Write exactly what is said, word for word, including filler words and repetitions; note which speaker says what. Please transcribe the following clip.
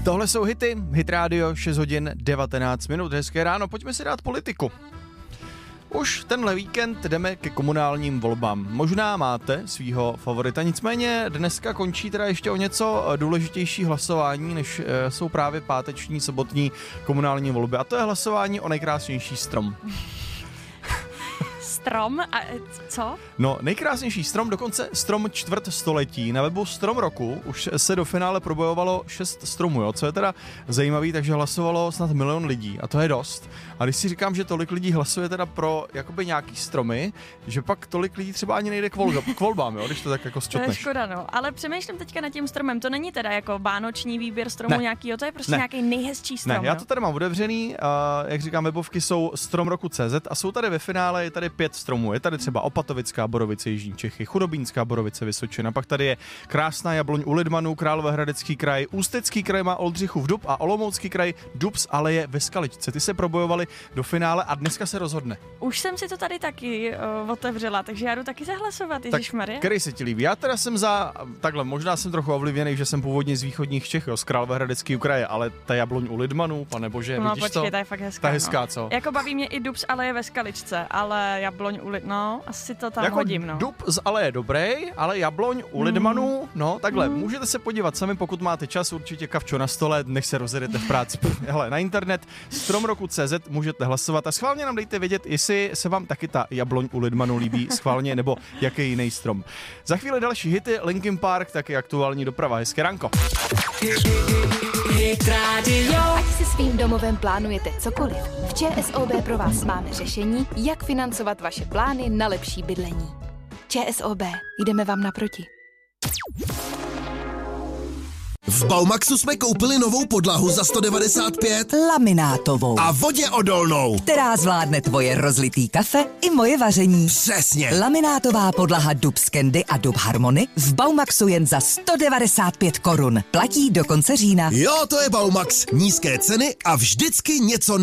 Speaker 1: Tohle jsou hity, Hit Radio, šest hodin devatenáct minut, hezké ráno, pojďme si dát politiku. Už tenhle víkend jdeme ke komunálním volbám. Možná máte svýho favorita, nicméně dneska končí teda ještě o něco důležitější hlasování, než jsou právě páteční, sobotní komunální volby. A to je hlasování o nejkrásnější strom.
Speaker 2: Strom? A co?
Speaker 1: No, nejkrásnější strom, dokonce strom čtvrt století. Na webu Strom roku už se do finále probojovalo šest stromů, jo, co je teda zajímavý, takže hlasovalo snad milion lidí a to je dost. A když si říkám, že tolik lidí hlasuje teda pro jakoby nějaký stromy, že pak tolik lidí třeba ani nejde k, volga, k volbám, jo, když to tak jako zčetneš.
Speaker 2: To je škoda, no. Ale přemýšlím teďka nad tím stromem, to není teda jako vánoční výběr stromu
Speaker 1: ne.
Speaker 2: nějakýho, to je prostě
Speaker 1: ne.
Speaker 2: nějaký nejhezčí strom.
Speaker 1: Ne, já
Speaker 2: no?
Speaker 1: to tady mám otevřený, a jak říkám, webovky jsou strom roku tečka cé zet a jsou tady ve finále, je tady pět stromů. Je tady třeba Opatovická Borovice, Jižní Čechy, Chudobínská Borovice, Vysočina, pak tady je krásná jabloň u Lidmanů, Královéhradecký kraj, Ústecký kraj má Oldřichův dub a Olomoucký kraj dub z aleje ve Skaličce. Ty se probojovali do finále a dneska se rozhodne.
Speaker 2: Už jsem si to tady taky uh, otevřela, takže já jdu taky zahlasovat, ježišmarja.
Speaker 1: Který se ti líbí? Já teda jsem za, takhle, možná jsem trochu ovlivněný, že jsem původně z východních Čech, jo, z Královéhradeckého kraje, ale ta jabloň u Lidmanů, pane bože,
Speaker 2: no,
Speaker 1: vidíš
Speaker 2: počkej,
Speaker 1: to?
Speaker 2: Ta je fakt hezká.
Speaker 1: Ta hezká,
Speaker 2: no.
Speaker 1: co?
Speaker 2: Jako baví mě i dub z aleje ve Skaličce, ale jabloň u Lidmanů, no, asi to tam
Speaker 1: jako
Speaker 2: hodím, no.
Speaker 1: Dub z aleje je dobrý, ale jabloň u Lidmanů, mm. no takhle, mm. můžete se podívat sami, pokud máte čas, určitě kavčo na stole, než se rozjedete v práci. Hele, na internet strom roku tečka cé zet můžete hlasovat a schválně nám dejte vědět, jestli se vám taky ta jabloň u Lidmanů líbí schválně, nebo jaký jiný strom. Za chvíli další hity, Linkin Park, taky aktuální doprava. Hezké ránko.
Speaker 3: Hit Radio. Ať si svým domovem plánujete cokoliv, v ČSOB pro vás máme řešení, jak financovat vaše plány na lepší bydlení. ČSOB, jdeme vám naproti.
Speaker 4: V Baumaxu jsme koupili novou podlahu za sto devadesát pět
Speaker 5: laminátovou
Speaker 4: a voděodolnou,
Speaker 5: která zvládne tvoje rozlitý kafe i moje vaření.
Speaker 4: Přesně.
Speaker 5: Laminátová podlaha Dub Scandy a Dub Harmony v Baumaxu jen za sto devadesát pět korun. Platí do konce října.
Speaker 4: Jo, to je Baumax. Nízké ceny a vždycky něco